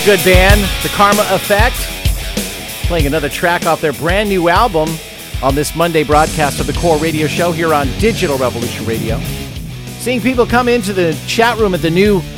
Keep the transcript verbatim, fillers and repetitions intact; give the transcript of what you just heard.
a good band, The Karma Effect, playing another track off their brand new album on this Monday broadcast of the Core Radio Show here on Digital Revolution Radio. Seeing people come into the chat room at the new